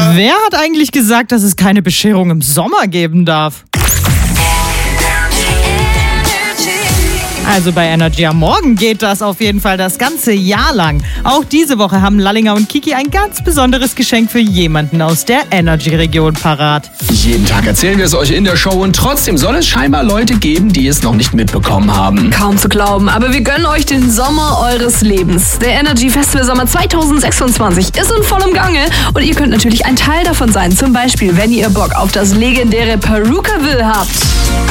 Wer hat eigentlich gesagt, dass es keine Bescherung im Sommer geben darf? Also bei Energy am Morgen geht das auf jeden Fall das ganze Jahr lang. Auch diese Woche haben Lallinger und Kiki ein ganz besonderes Geschenk für jemanden aus der Energy-Region parat. Jeden Tag erzählen wir es euch in der Show und trotzdem soll es scheinbar Leute geben, die es noch nicht mitbekommen haben. Kaum zu glauben, aber wir gönnen euch den Sommer eures Lebens. Der Energy Festival Sommer 2026 ist in vollem Gange und ihr könnt natürlich ein Teil davon sein. Zum Beispiel, wenn ihr Bock auf das legendäre Perukaville habt.